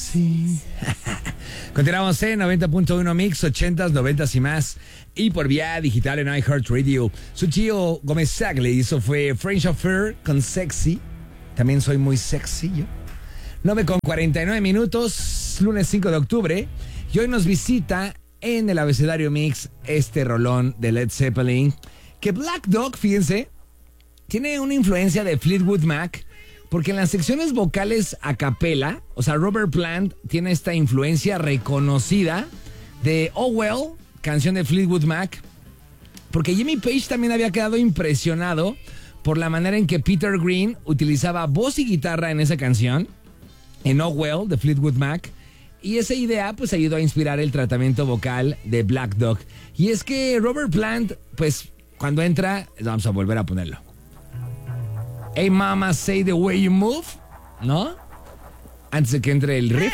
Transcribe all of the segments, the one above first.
sexy. Continuamos en 90.1 Mix, 80s, 90s y más. Y por vía digital en iHeartRadio. Su tío Gómez Sagle hizo fue French Affair con Sexy. También soy muy sexy yo. 9:49, lunes 5 de octubre. Y hoy nos visita en el abecedario Mix este rolón de Led Zeppelin. Que Black Dog, fíjense, tiene una influencia de Fleetwood Mac. Porque en las secciones vocales a capela, o sea, Robert Plant tiene esta influencia reconocida de Oh Well, canción de Fleetwood Mac. Porque Jimmy Page también había quedado impresionado por la manera en que Peter Green utilizaba voz y guitarra en esa canción, en Oh Well, de Fleetwood Mac. Y esa idea pues ayudó a inspirar el tratamiento vocal de Black Dog. Y es que Robert Plant, pues cuando entra, vamos a volver a ponerlo. Hey mama, say the way you move, ¿no? Antes de que entre el riff.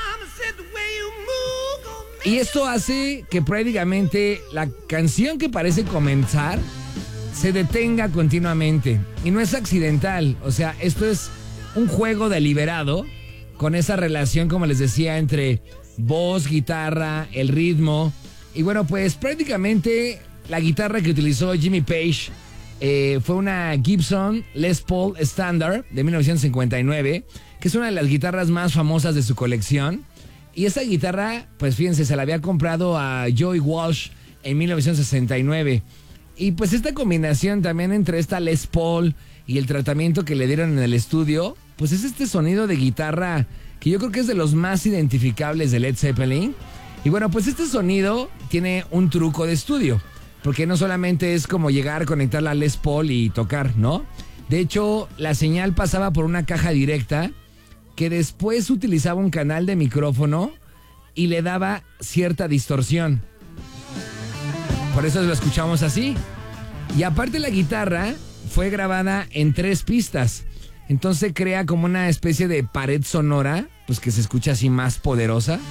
Y esto hace que prácticamente la canción que parece comenzar se detenga continuamente. Y no es accidental, o sea, esto es un juego deliberado con esa relación, como les decía, entre voz, guitarra, el ritmo. Y bueno, pues prácticamente la guitarra que utilizó Jimmy Page fue una Gibson Les Paul Standard de 1959, que es una de las guitarras más famosas de su colección. Y esa guitarra, pues fíjense, se la había comprado a Joey Walsh en 1969. Y pues esta combinación también entre esta Les Paul y el tratamiento que le dieron en el estudio, pues es este sonido de guitarra que yo creo que es de los más identificables de Led Zeppelin. Y bueno, pues este sonido tiene un truco de estudio. Porque no solamente es como llegar, conectar la Les Paul y tocar, ¿no? De hecho, la señal pasaba por una caja directa que después utilizaba un canal de micrófono y le daba cierta distorsión. Por eso lo escuchamos así. Y aparte la guitarra fue grabada en 3 pistas. Entonces crea como una especie de pared sonora, pues que se escucha así más poderosa.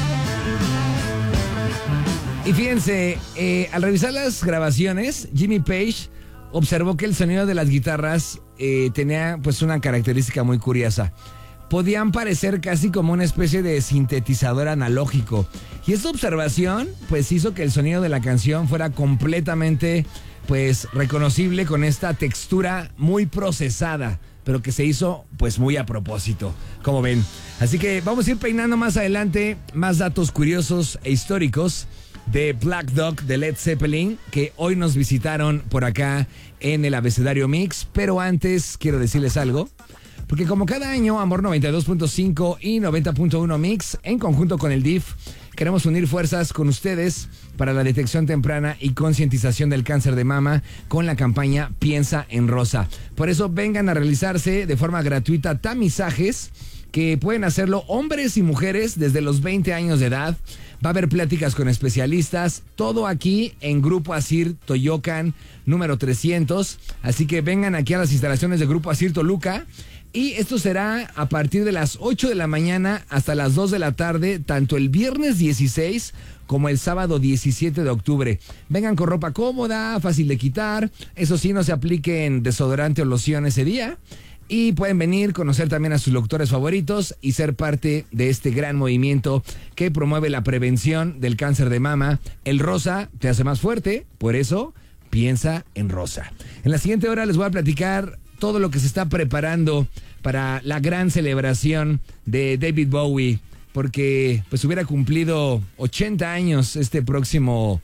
Y fíjense, al revisar las grabaciones, Jimmy Page observó que el sonido de las guitarras tenía pues una característica muy curiosa. Podían parecer casi como una especie de sintetizador analógico. Y esta observación pues hizo que el sonido de la canción fuera completamente pues reconocible con esta textura muy procesada, pero que se hizo pues muy a propósito, como ven. Así que vamos a ir peinando más adelante más datos curiosos e históricos de Black Dog de Led Zeppelin, que hoy nos visitaron por acá en el abecedario Mix. Pero antes quiero decirles algo, porque como cada año Amor 92.5 y 90.1 Mix, en conjunto con el DIF, queremos unir fuerzas con ustedes para la detección temprana y concientización del cáncer de mama con la campaña Piensa en Rosa. Por eso vengan a realizarse de forma gratuita tamizajes que pueden hacerlo hombres y mujeres desde los 20 años de edad. Va a haber pláticas con especialistas, todo aquí en Grupo Asir Toyocan, número 300. Así que vengan aquí a las instalaciones de Grupo Asir Toluca. Y esto será a partir de las 8 de la mañana hasta las 2 de la tarde, tanto el viernes 16 como el sábado 17 de octubre. Vengan con ropa cómoda, fácil de quitar. Eso sí, no se apliquen desodorante o loción ese día. Y pueden venir, conocer también a sus locutores favoritos y ser parte de este gran movimiento que promueve la prevención del cáncer de mama. El rosa te hace más fuerte, por eso piensa en rosa. En la siguiente hora les voy a platicar todo lo que se está preparando para la gran celebración de David Bowie, porque pues hubiera cumplido 80 años este próximo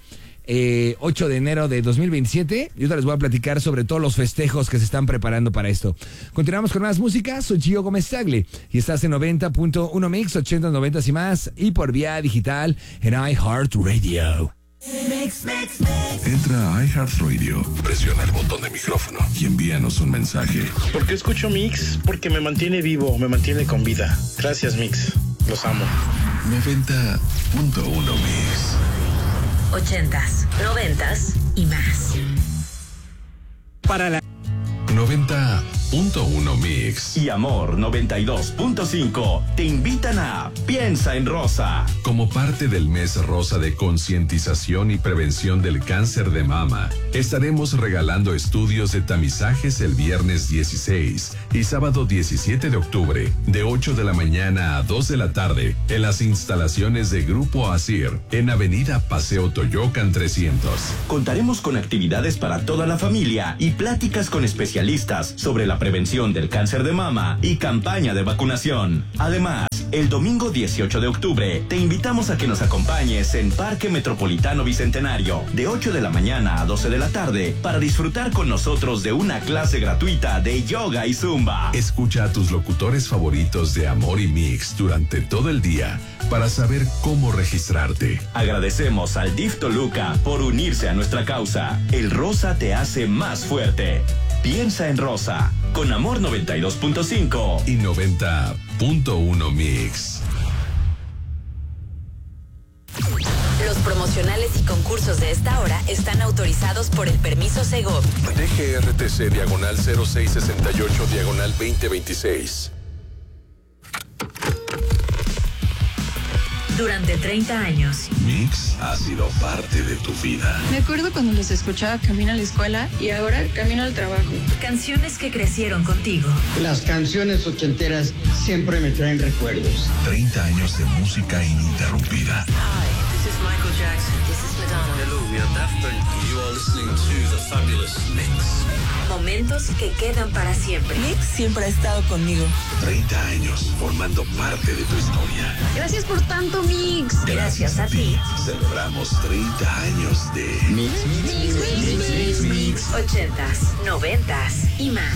8 de enero de 2027. Y ahora les voy a platicar sobre todos los festejos que se están preparando para esto. Continuamos con más música. Soy Gio Gómez Sagle y estás en 90.1 Mix, 80, 90 y más, y por vía digital en iHeartRadio. Entra a iHeartRadio, presiona el botón de micrófono y envíanos un mensaje. ¿Por qué escucho Mix? Porque me mantiene vivo, me mantiene con vida. Gracias, Mix. Los amo. 90.1 Mix. 80s, 90s y más. Para la 90.1 90.1 Mix y Amor 92.5 te invitan a Piensa en Rosa. Como parte del mes rosa de concientización y prevención del cáncer de mama, estaremos regalando estudios de tamizajes el viernes 16 y sábado 17 de octubre, de 8 de la mañana a 2 de la tarde, en las instalaciones de Grupo Asir, en Avenida Paseo Toyocan 300. Contaremos con actividades para toda la familia y pláticas con especialistas sobre la prevención del cáncer de mama y campaña de vacunación. Además, el domingo 18 de octubre te invitamos a que nos acompañes en Parque Metropolitano Bicentenario, de 8 de la mañana a 12 de la tarde, para disfrutar con nosotros de una clase gratuita de yoga y zumba. Escucha a tus locutores favoritos de Amor y Mix durante todo el día para saber cómo registrarte. Agradecemos al DIF Toluca por unirse a nuestra causa. El rosa te hace más fuerte. Piensa en Rosa, con Amor 92.5 y 90.1 Mix. Los promocionales y concursos de esta hora están autorizados por el permiso Segov. DGRTC diagonal 0668 diagonal 2026. Durante 30 años. Mix ha sido parte de tu vida. Me acuerdo cuando los escuchaba camino a la escuela y ahora camino al trabajo. Canciones que crecieron contigo. Las canciones ochenteras siempre me traen recuerdos. 30 años de música ininterrumpida. Hi, this is Michael Jackson. This is Madonna. Hello, we are Daft Punk. You are listening to The Fabulous Mix. Momentos que quedan para siempre. Mix siempre ha estado conmigo. 30 años formando parte de tu historia. Gracias por tanto, Mix. Gracias a ti. Celebramos 30 años de Mix. 80s, 90s y más.